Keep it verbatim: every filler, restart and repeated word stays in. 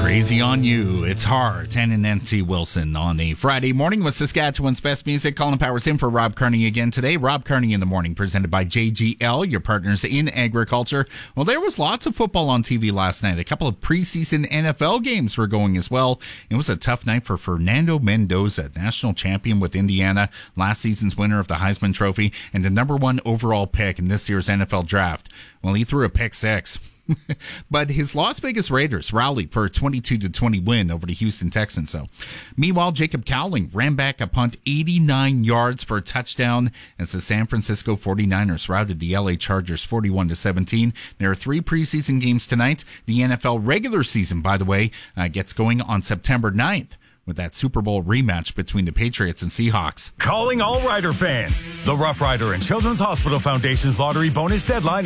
Crazy on You. It's Hart and Nancy Wilson on a Friday morning with Saskatchewan's best music. Colin Powers in for Rob Kearney again today. Rob Kearney in the morning, presented by J G L, your partners in agriculture. Well, there was lots of football on T V last night. A couple of preseason N F L games were going as well. It was a tough night for Fernando Mendoza, national champion with Indiana, last season's winner of the Heisman Trophy, and the number one overall pick in this year's N F L draft. Well, he threw a pick six. But his Las Vegas Raiders rallied for a twenty-two to twenty win over the Houston Texans. So, meanwhile, Jacob Cowling ran back a punt eighty-nine yards for a touchdown as the San Francisco forty-niners routed the L A Chargers forty-one to seventeen. There are three preseason games tonight. The N F L regular season, by the way, uh, gets going on September ninth. With that Super Bowl rematch between the Patriots and Seahawks. Calling all Rider fans. The Rough Rider and Children's Hospital Foundation's lottery bonus deadline